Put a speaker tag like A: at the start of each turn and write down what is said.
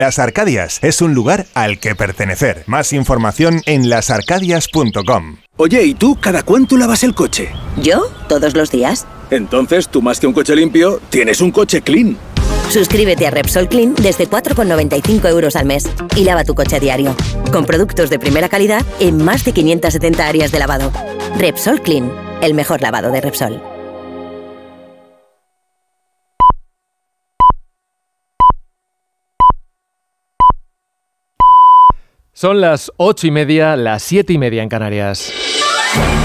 A: Las Arcadias es un lugar al que pertenecer. Más información en lasarcadias.com.
B: Oye, ¿y tú cada cuánto lavas el coche?
C: ¿Yo? Todos los días.
B: Entonces, tú más que un coche limpio, tienes un coche clean.
C: Suscríbete a Repsol Clean desde 4,95 € al mes y lava tu coche a diario. Con productos de primera calidad en más de 570 áreas de lavado. Repsol Clean, el mejor lavado de Repsol.
D: Son las 8:30, las 7:30 en Canarias.